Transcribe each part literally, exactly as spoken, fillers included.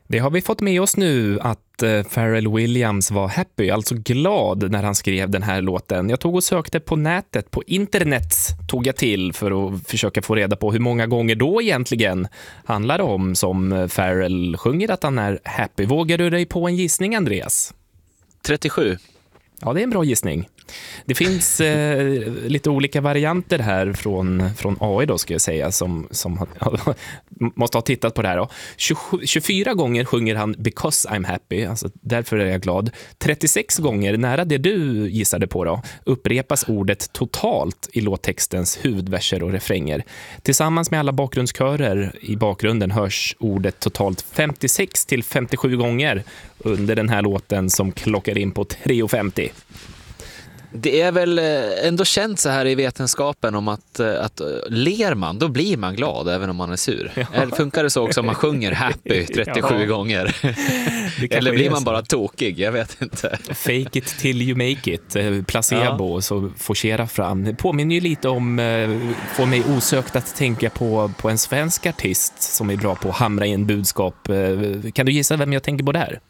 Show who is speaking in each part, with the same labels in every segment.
Speaker 1: Det har vi fått med oss nu att Pharrell Williams var happy, alltså glad när han skrev den här låten. Jag tog och sökte på nätet, på internet tog jag till för att försöka få reda på hur många gånger då egentligen handlar det om som Pharrell sjunger att han är happy. Vågar du dig på en gissning, Andreas?
Speaker 2: trettiosju.
Speaker 1: Ja, det är en bra gissning. Det finns eh, lite olika varianter här från, från A I då, ska jag säga, som, som måste ha tittat på det här då. tjugosju, tjugofyra gånger sjunger han Because I'm happy, alltså därför är jag glad. trettiosex gånger, nära det du gissade på då, upprepas ordet totalt i låttextens huvudverser och refränger. Tillsammans med alla bakgrundskörer i bakgrunden hörs ordet totalt femtiosex till femtiosju gånger under den här låten som klockar in på tre femtio.
Speaker 2: Det är väl ändå känt så här i vetenskapen om att, att ler man, då blir man glad även om man är sur. Ja. Eller funkar det så också om man sjunger happy trettiosju ja. gånger? Eller blir man bara tokig? Jag vet inte.
Speaker 1: Fake it till you make it. Placebo, ja. Så forcera fram. Det påminner ju lite om, får mig osökt att tänka på, på en svensk artist som är bra på att hamra in budskap. Kan du gissa vem jag tänker på där?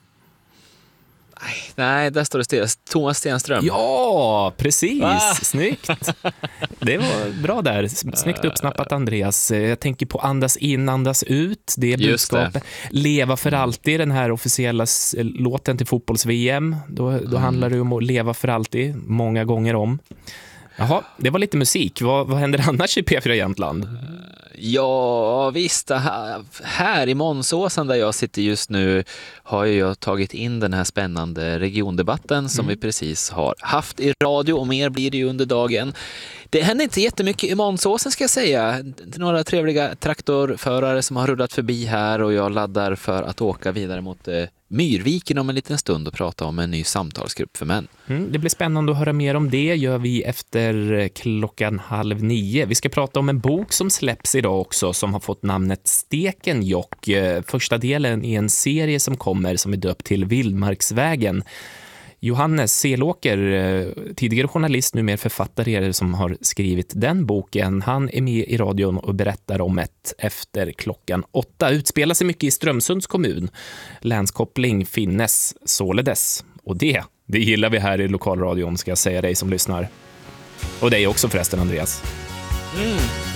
Speaker 2: Nej, där står det still. Thomas Stenström.
Speaker 1: Ja, precis. Ah! Snyggt. Det var bra där. Snyggt uppsnappat, Andreas. Jag tänker på andas in, andas ut. Det är budskapet. Leva för alltid, den här officiella låten till fotbolls-V M. Då, då mm. handlar det om att leva för alltid, många gånger om. Jaha, det var lite musik. Vad, vad händer annars i P fyra Jämtland?
Speaker 2: Ja, visst. Här, här i Månsåsen där jag sitter just nu har jag tagit in den här spännande regiondebatten som mm. vi precis har haft i radio, och mer blir det ju under dagen. Det händer inte jättemycket i Månsåsen, ska jag säga. Några trevliga traktorförare som har rullat förbi här, och jag laddar för att åka vidare mot eh, Myrviken om en liten stund och prata om en ny samtalsgrupp för män. Mm, det blir spännande att höra mer om det, gör vi efter klockan halv nio. Vi ska prata om en bok som släpps idag också som har fått namnet Stekenjokk. Första delen i en serie som kommer som är döpt till Vildmarksvägen. Johannes Selåker, tidigare journalist, numera författare som har skrivit den boken. Han är med i radion och berättar om ett efter klockan åtta. Utspelar sig mycket i Strömsunds kommun. Länskoppling finnes således. Och det, det gillar vi här i lokalradion, ska jag säga dig som lyssnar. Och dig också förresten, Andreas. Mm.